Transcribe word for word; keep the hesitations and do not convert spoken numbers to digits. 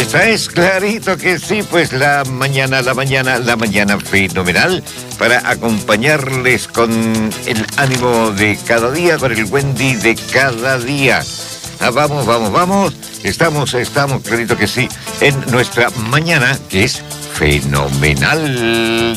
Esta es, clarito que sí, pues la mañana, la mañana, la mañana fenomenal para acompañarles con el ánimo de cada día, con el Wendy de cada día. Ah, vamos, vamos, vamos. Estamos, estamos, clarito que sí, en nuestra mañana, que es fenomenal.